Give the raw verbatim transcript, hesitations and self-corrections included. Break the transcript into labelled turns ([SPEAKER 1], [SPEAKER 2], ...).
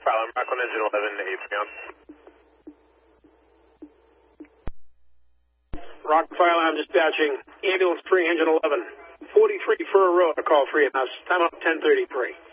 [SPEAKER 1] Rockfile, I'm back on engine eleven, eight three on.
[SPEAKER 2] Rockfile, I'm dispatching ambulance three, engine eleven. forty-three for a road, a call free at us. Time up ten thirty-three.